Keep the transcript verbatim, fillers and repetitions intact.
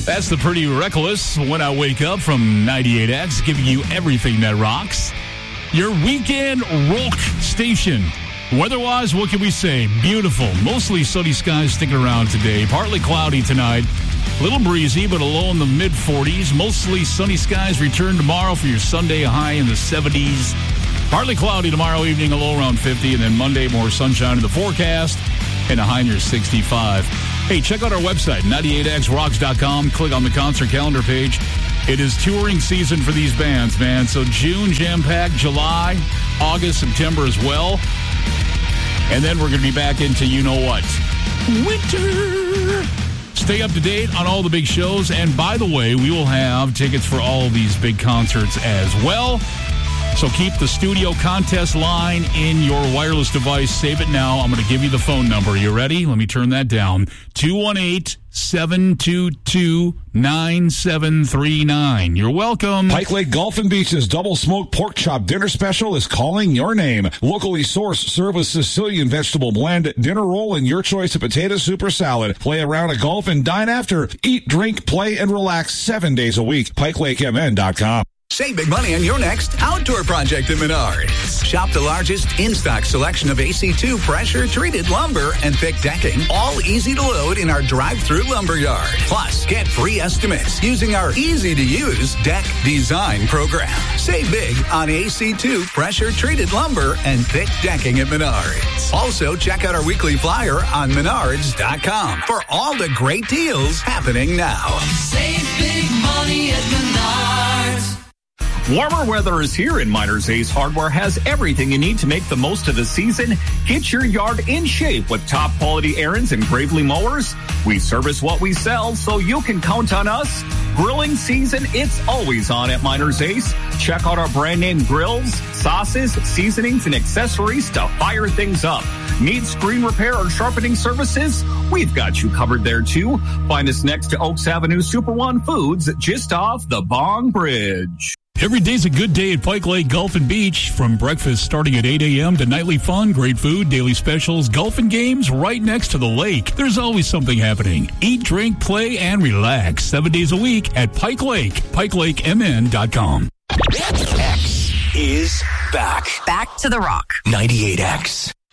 That's the Pretty Reckless When I Wake Up from ninety-eight X, giving you everything that rocks. Your weekend rock station. Weather-wise, what can we say? Beautiful. Mostly sunny skies sticking around today. Partly cloudy tonight. A little breezy, but a low in the mid-forties. Mostly sunny skies return tomorrow for your Sunday high in the seventies. Partly cloudy tomorrow evening, a low around fifty. And then Monday, more sunshine in the forecast and a high near sixty-five. Hey, check out our website, ninety-eight x rocks dot com. Click on the concert calendar page. It is touring season for these bands, man. So June, jam-packed, July, August, September as well. And then we're going to be back into you-know-what. Winter! Stay up to date on all the big shows. And by the way, we will have tickets for all of these big concerts as well. So keep the studio contest line in your wireless device. Save it now. I'm going to give you the phone number. You ready? Let me turn that down. two one eight, seven two two, nine seven three nine. You're welcome. Pike Lake Golf and Beach's double smoked pork chop dinner special is calling your name. Locally sourced, serve with Sicilian vegetable blend, dinner roll, and your choice of potato soup or salad. Play around at golf and dine after. Eat, drink, play, and relax seven days a week. Pike Lake M N dot com. Save big money on your next outdoor project at Menards. Shop the largest in-stock selection of A C two pressure-treated lumber and thick decking, all easy to load in our drive-through lumber yard. Plus, get free estimates using our easy-to-use deck design program. Save big on A C two pressure-treated lumber and thick decking at Menards. Also, check out our weekly flyer on menards dot com for all the great deals happening now. Save big money at Menards. Warmer weather is here, and Miners Ace Hardware has everything you need to make the most of the season. Get your yard in shape with top quality Ariens and Gravely mowers. We service what we sell, so you can count on us. Grilling season, it's always on at Miners Ace. Check out our brand name grills, sauces, seasonings, and accessories to fire things up. Need screen repair or sharpening services? We've got you covered there too. Find us next to Oaks Avenue Super One Foods, just off the Bong Bridge. Every day's a good day at Pike Lake Golf and Beach. From breakfast starting at eight a.m. to nightly fun, great food, daily specials, golf and games right next to the lake. There's always something happening. Eat, drink, play, and relax. Seven days a week at Pike Lake. Pike Lake M N dot com. X is back. Back to the rock. ninety-eight X.